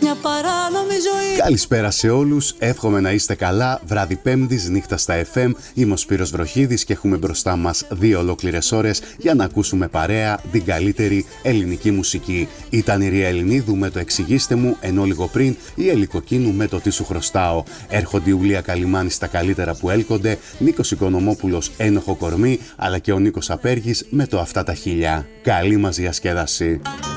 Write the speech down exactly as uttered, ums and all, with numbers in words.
μια παράνομη ζωή. Καλησπέρα σε όλους, εύχομαι να είστε καλά. Βράδυ Πέμπτης, νύχτα στα εφ εμ. Είμαι ο Σπύρος Βροχίδης και έχουμε μπροστά μας δύο ολόκληρες ώρες για να ακούσουμε παρέα την καλύτερη ελληνική μουσική. Ήταν η Ρία Ελληνίδου με το «Εξηγήστε μου», ενώ λίγο πριν η Έλλη Κοκκίνου με το «Τι σου χρωστάω». Έρχονται η Ουλία Καλιμάνη στα καλύτερα που έλκονται, Νίκος Οικονομόπουλος «Ένοχο κορμί», αλλά και ο Νίκος Απέργης με το «Αυτά τα χίλια». Καλή μας διασκέδαση.